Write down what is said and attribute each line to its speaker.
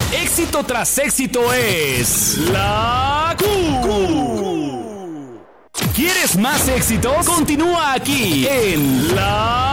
Speaker 1: Éxito tras éxito es la Q. ¿Quieres más éxitos? Continúa aquí en la